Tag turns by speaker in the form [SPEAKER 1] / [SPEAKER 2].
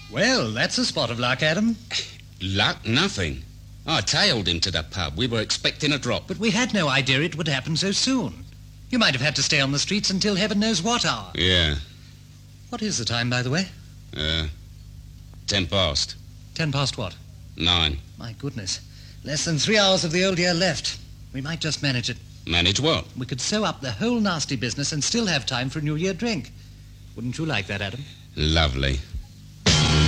[SPEAKER 1] Well, that's a spot of luck, Adam.
[SPEAKER 2] Luck? Nothing. I tailed him to the pub. We were expecting a drop.
[SPEAKER 1] But we had no idea it would happen so soon. You might have had to stay on the streets until heaven knows what hour.
[SPEAKER 2] Yeah.
[SPEAKER 1] What is the time, by the way?
[SPEAKER 2] 10 past.
[SPEAKER 1] 10 past what?
[SPEAKER 2] 9.
[SPEAKER 1] My goodness. Less than 3 hours of the old year left. We might just manage it.
[SPEAKER 2] Manage what?
[SPEAKER 1] We could sew up the whole nasty business and still have time for a New Year drink. Wouldn't you like that, Adam?
[SPEAKER 2] Lovely.